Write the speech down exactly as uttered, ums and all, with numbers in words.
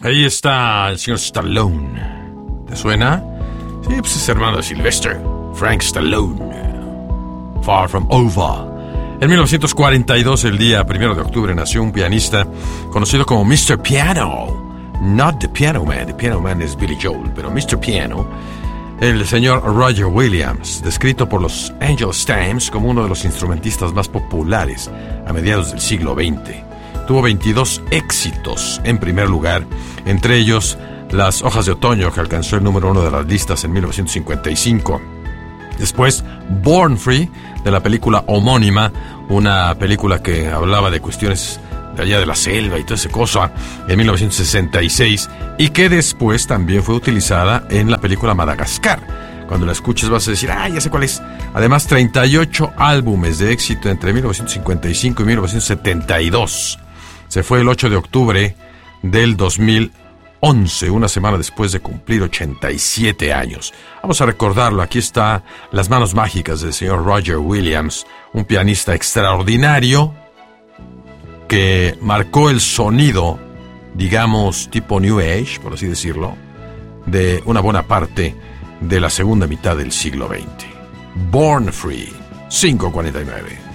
Ahí está el señor Stallone. ¿Te suena? Sí, pues es hermano de Sylvester. Frank Stallone. Far From Over. En mil novecientos cuarenta y dos, el día primero de octubre, nació un pianista conocido como mister Piano. Not the Piano Man. The Piano Man es Billy Joel, pero mister Piano, el señor Roger Williams, descrito por los Angeles Times como uno de los instrumentistas más populares a mediados del siglo veinte. Tuvo veintidós éxitos en primer lugar, entre ellos Las hojas de otoño, que alcanzó el número uno de las listas en mil novecientos cincuenta y cinco. Después, Born Free, de la película homónima, una película que hablaba de cuestiones de allá de la selva y toda esa cosa, en mil novecientos sesenta y seis, y que después también fue utilizada en la película Madagascar. Cuando la escuches vas a decir, ah, ya sé cuál es. Además, treinta y ocho álbumes de éxito entre mil novecientos cincuenta y cinco y mil novecientos setenta y dos. Se fue el ocho de octubre del dos mil once, una semana después de cumplir ochenta y siete años. Vamos a recordarlo. Aquí está Las manos mágicas del señor Roger Williams, un pianista extraordinario que marcó el sonido, digamos, tipo New Age, por así decirlo, de una buena parte de la segunda mitad del siglo veinte. Born Free, cinco cuarenta y nueve.